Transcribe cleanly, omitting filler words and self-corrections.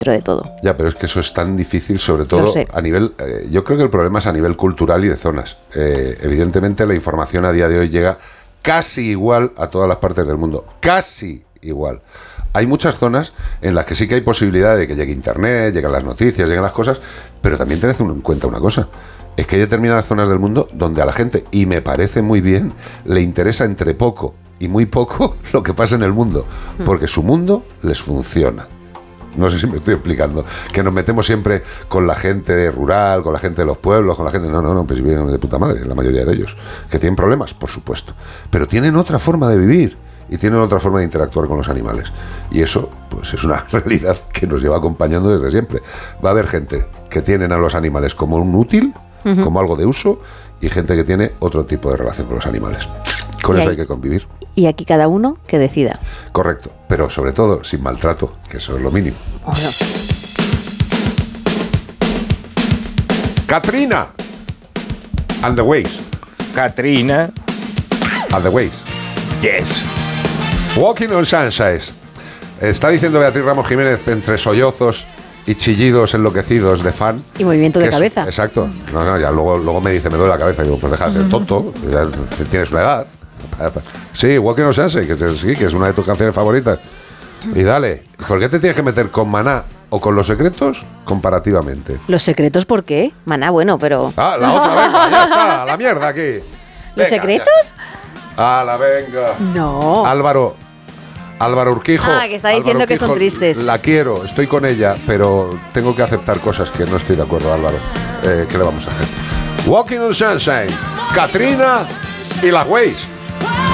de todo. Ya, pero es que eso es tan difícil, sobre todo a nivel... yo creo que el problema es a nivel cultural y de zonas. Evidentemente la información a día de hoy llega casi igual a todas las partes del mundo. Casi igual. Hay muchas zonas en las que sí que hay posibilidad de que llegue internet, lleguen las noticias, lleguen las cosas, pero también tened en cuenta una cosa. Es que hay determinadas zonas del mundo donde a la gente, y me parece muy bien, le interesa entre poco y muy poco lo que pasa en el mundo, porque su mundo les funciona. No sé si me estoy explicando. Que nos metemos siempre con la gente rural, con la gente de los pueblos, con la gente... No, pues viven de puta madre, la mayoría de ellos. Que tienen problemas, por supuesto. Pero tienen otra forma de vivir y tienen otra forma de interactuar con los animales. Y eso, pues es una realidad que nos lleva acompañando desde siempre. Va a haber gente que tienen a los animales como un útil, como algo de uso, y gente que tiene otro tipo de relación con los animales. Con eso hay que convivir. Y aquí cada uno que decida. Correcto, pero sobre todo sin maltrato, que eso es lo mínimo. Bueno. Katrina and the Waves. Katrina and the Waves. Yes. Walking on Sunshine. Está diciendo Beatriz Ramos Jiménez entre sollozos y chillidos enloquecidos de fan. Y movimiento de cabeza. Exacto. No, ya luego me dice, me duele la cabeza. Y digo, pues deja de ser tonto, ya tienes una edad. Sí, Walking on Sunshine, que es una de tus canciones favoritas. Y dale, ¿por qué te tienes que meter con Maná o con Los Secretos comparativamente? ¿Los Secretos por qué? Maná, bueno, pero... Ah, la otra, venga, ya está, a la mierda aquí. Venga, ¿Los Secretos? A la venga. No. Álvaro Urquijo. Ah, que está diciendo que son tristes. La quiero, estoy con ella, pero tengo que aceptar cosas que no estoy de acuerdo, Álvaro. ¿Qué le vamos a hacer? Walking on Sunshine, Katrina y las Waves.